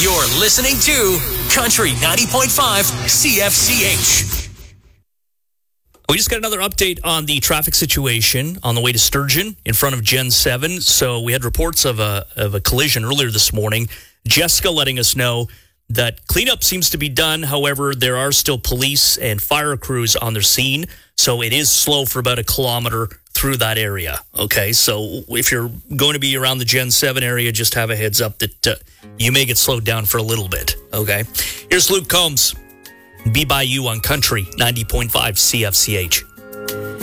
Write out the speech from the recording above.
You're listening to Country 90.5 CFCH. We just got another update on the traffic situation on the way to Sturgeon in front of Gen 7. So we had reports of a collision earlier this morning. Jessica letting us know that cleanup seems to be done. However, there are still police and fire crews on their scene. So it is slow for about a kilometer through that area. Okay, so if you're going to be around the Gen 7 area, just have a heads up that you may get slowed down for a little bit. Okay, here's Luke Combs. Be By You on Country 90.5 CFCH.